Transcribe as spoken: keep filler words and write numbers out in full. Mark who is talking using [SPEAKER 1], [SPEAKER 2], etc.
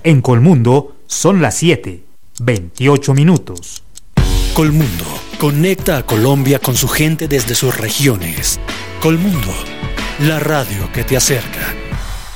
[SPEAKER 1] En Colmundo son las siete, veintiocho minutos.
[SPEAKER 2] Colmundo conecta a Colombia con su gente desde sus regiones. Colmundo, la radio que te acerca.